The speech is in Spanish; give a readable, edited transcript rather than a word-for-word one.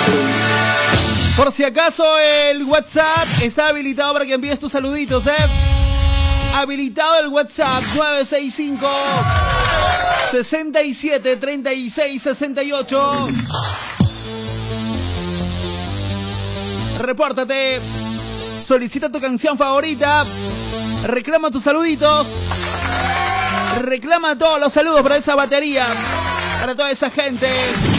Por si acaso el WhatsApp está habilitado para que envíes tus saluditos, habilitado el WhatsApp 965 67 36 68. Repórtate, solicita tu canción favorita, reclama tus saluditos, reclama todos los saludos para esa batería, para toda esa gente.